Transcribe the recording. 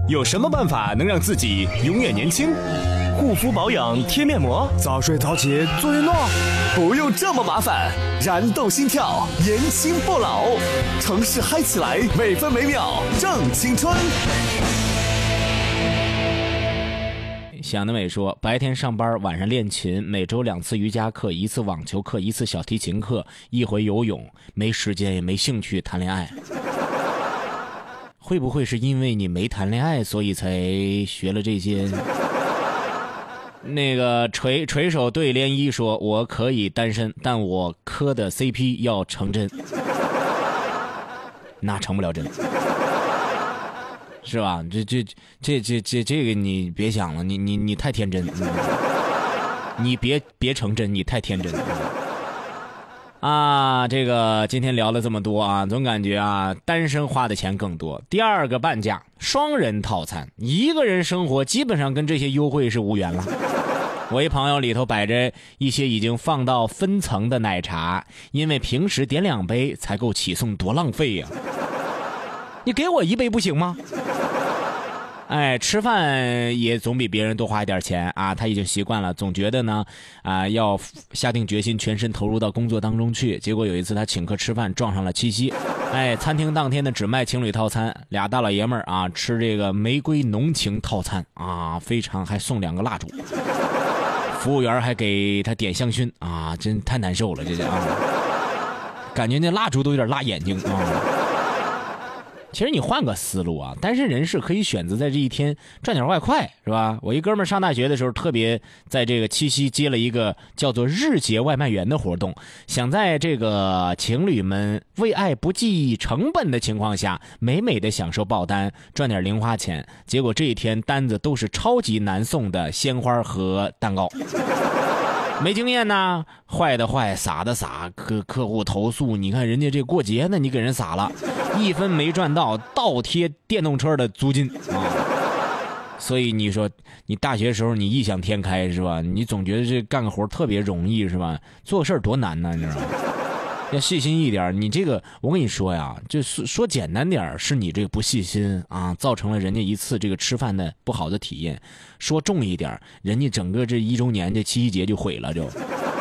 有什么办法能让自己永远年轻？ 护肤保养贴面膜， 早睡早起做运动， 不用这么麻烦，燃动心跳，年轻不老，城市嗨起来，每分每秒正青春。 想得美说，白天上班，晚上练琴，每周2次瑜伽课，1次网球课，1次小提琴课，1回游泳，没时间也没兴趣谈恋爱。会不会是因为你没谈恋爱，所以才学了这些？那个垂手对联一说，我可以单身，但我磕的 CP 要成真。那成不了真，是吧？这个你别想了，你太天真，你别成真，你太天真啊！这个今天聊了这么多啊，总感觉啊，单身花的钱更多。第二个半价双人套餐，一个人生活基本上跟这些优惠是无缘了。我一朋友里头摆着一些已经放到分层的奶茶，因为平时点2杯才够起送，多浪费呀！你给我1杯不行吗？哎，吃饭也总比别人多花一点钱啊，他已经习惯了，总觉得呢要下定决心全身投入到工作当中去。结果有一次他请客吃饭撞上了七夕，哎，餐厅当天呢只卖情侣套餐，俩大老爷们儿啊吃这个玫瑰浓情套餐啊，非常还送2个蜡烛，服务员还给他点香薰啊，真太难受了，这是啊，感觉那蜡烛都有点辣眼睛啊。其实你换个思路啊，单身人士可以选择在这一天赚点外快，是吧？我一哥们儿上大学的时候，特别在这个七夕接了一个叫做日结外卖员的活动，想在这个情侣们为爱不计成本的情况下，美美的享受爆单，赚点零花钱。结果这一天单子都是超级难送的鲜花和蛋糕。没经验呢，坏的坏，撒的撒，客户投诉，你看人家这过节呢，你给人撒了，1分没赚到，倒贴电动车的租金啊！所以你说，你大学时候你异想天开是吧？你总觉得这干个活特别容易是吧？做个事儿多难呢，你知道吗？要细心一点，你这个我跟你说呀，就是说简单点是你这个不细心啊，造成了人家一次这个吃饭的不好的体验。说重一点，人家整个这1周年这七夕节就毁了就。